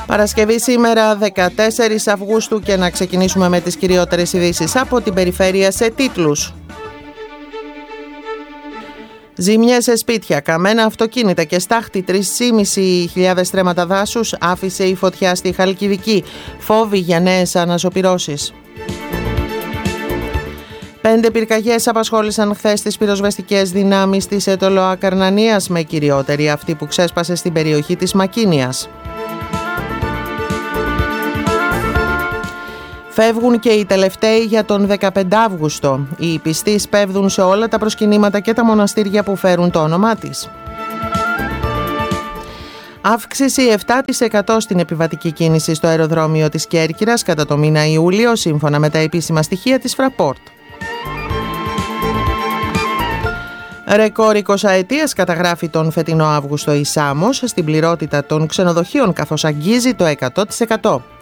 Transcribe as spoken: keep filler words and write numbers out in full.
Παρασκευή σήμερα δεκατέσσερις Αυγούστου και να ξεκινήσουμε με τις κυριότερες ειδήσεις από την περιφέρεια σε τίτλους. Ζημιές σε σπίτια, καμένα αυτοκίνητα και στάχτη, τρεις και μισή χιλιάδες στρέμματα δάσους άφησε η φωτιά στη Χαλκιδική. Φόβοι για νέες ανασωπυρώσεις. Πέντε πυρκαγιές απασχόλησαν χθες τις πυροσβεστικές δυνάμεις της Αιτωλοακαρνανίας, με κυριότερη αυτή που ξέσπασε στην περιοχή της Μακίνιας. Φεύγουν και οι τελευταίοι για τον δεκαπέντε Αύγουστο. Οι πιστοί σπέβδουν σε όλα τα προσκυνήματα και τα μοναστήρια που φέρουν το όνομά της. Αύξηση επτά τοις εκατό στην επιβατική κίνηση στο αεροδρόμιο της Κέρκυρας κατά το μήνα Ιούλιο, σύμφωνα με τα επίσημα στοιχεία της Fraport. Ρεκόρ εικοσαετίας καταγράφει τον φετινό Αύγουστο η Σάμος στην πληρότητα των ξενοδοχείων, καθώς αγγίζει το εκατό τοις εκατό.